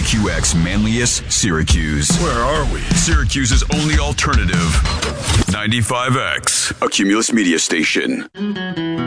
KQX Manlius, Syracuse. Where are we? Syracuse's only alternative. 95X, a Cumulus media station.